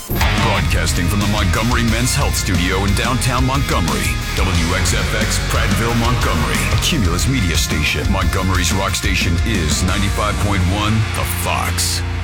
Broadcasting from the Montgomery Men's Health Studio in downtown Montgomery. WXFX Prattville, Montgomery. A Cumulus media station. Montgomery's rock station is 95.1 The Fox.